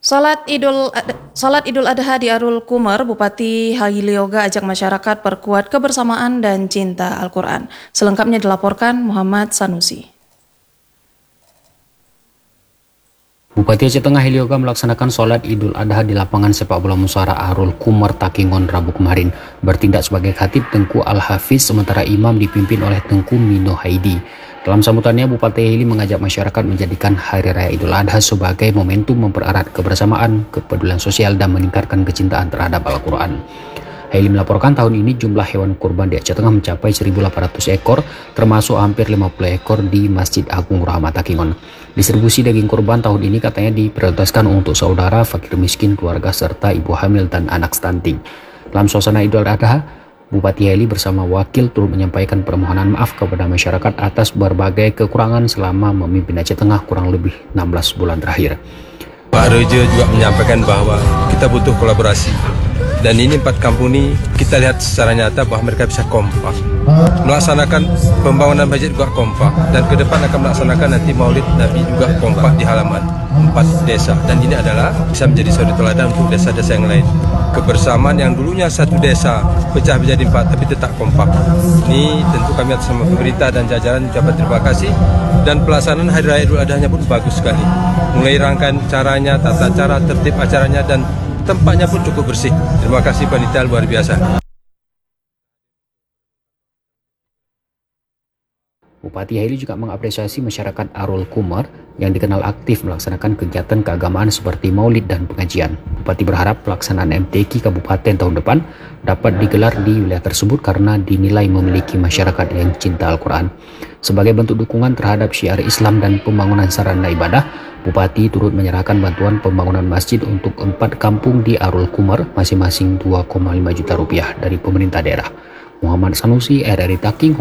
Salat Idul Adha di Arul Kumar, Bupati Hailioga ajak masyarakat perkuat kebersamaan dan cinta Al-Quran. Selengkapnya dilaporkan Muhammad Sanusi. Bupati Aceh Tengah Hailioga melaksanakan sholat Idul Adha di lapangan sepak bola Musara Arul Kumar Takingon Rabu kemarin. Bertindak sebagai khatib Tengku Al-Hafiz, sementara imam dipimpin oleh Tengku Mino Haidi. Dalam sambutannya, Bupati Haili mengajak masyarakat menjadikan Hari Raya Idul Adha sebagai momentum mempererat kebersamaan, kepedulian sosial, dan meningkatkan kecintaan terhadap Al-Quran. Haili melaporkan tahun ini jumlah hewan kurban di Aceh Tengah mencapai 1.800 ekor, termasuk hampir 50 ekor di Masjid Agung Rahmat Takingon. Distribusi daging kurban tahun ini katanya diprioritaskan untuk saudara, fakir miskin, keluarga, serta ibu hamil dan anak stunting. Dalam suasana Idul Adha, Bupati Haili bersama wakil turut menyampaikan permohonan maaf kepada masyarakat atas berbagai kekurangan selama memimpin Aceh Tengah kurang lebih 16 bulan terakhir. Pak Raja juga menyampaikan bahwa kita butuh kolaborasi. Dan ini 4 kampung ini kita lihat secara nyata bahwa mereka bisa kompak. Melaksanakan pembangunan masjid juga kompak. Dan ke depan akan melaksanakan nanti maulid Nabi juga kompak di halaman 4 desa. Dan ini adalah bisa menjadi suri teladan untuk desa-desa yang lain. Kebersamaan yang dulunya satu desa pecah menjadi 4 tapi tetap kompak. Ini tentu kami atas nama pemerintah dan jajaran ucapan terima kasih. Dan pelaksanaan Hari Raya Idul Adha-nya pun bagus sekali. Mulai rangkaian caranya, tata cara, tertib acaranya, dan tempatnya pun cukup bersih. Terima kasih panitia luar biasa. Bupati Haili juga mengapresiasi masyarakat Arul Kumar yang dikenal aktif melaksanakan kegiatan keagamaan seperti maulid dan pengajian. Bupati berharap pelaksanaan MTQ Kabupaten tahun depan dapat digelar di wilayah tersebut karena dinilai memiliki masyarakat yang cinta Al-Quran. Sebagai bentuk dukungan terhadap syiar Islam dan pembangunan sarana ibadah, Bupati turut menyerahkan bantuan pembangunan masjid untuk 4 kampung di Arul Kumar, masing-masing 2,5 juta rupiah dari pemerintah daerah. Muhammad Sanusi, RRI Taking.